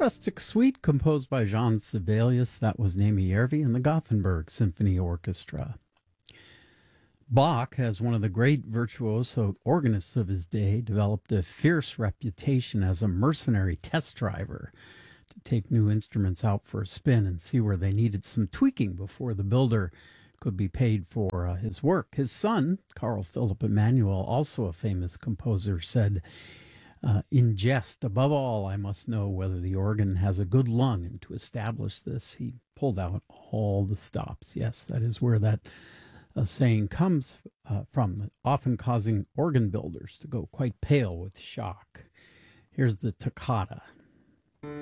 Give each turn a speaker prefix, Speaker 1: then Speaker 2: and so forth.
Speaker 1: Rustic Suite, composed by Jean Sibelius. That was Naomi Järvi and the Gothenburg Symphony Orchestra. Bach, as one of the great virtuoso organists of his day, developed a fierce reputation as a mercenary test driver to take new instruments out for a spin and see where they needed some tweaking before the builder could be paid for his work. His son, Carl Philipp Emanuel, also a famous composer, said, in jest, above all, I must know whether the organ has a good lung, and to establish this, he pulled out all the stops. Yes, that is where that saying comes from, often causing organ builders to go quite pale with shock. Here's the toccata.